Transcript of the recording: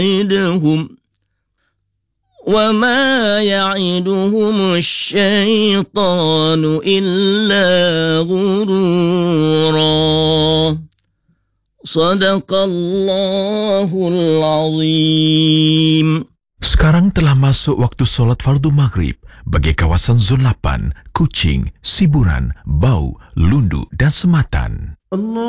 يعدهم وما يعدهم الشيطان إلا غرورا صدق الله العظيم. Sekarang telah masuk waktu solat fardu maghrib bagi kawasan Zon 8, Kuching, Siburan, Bau, Lundu dan Sematan. Allah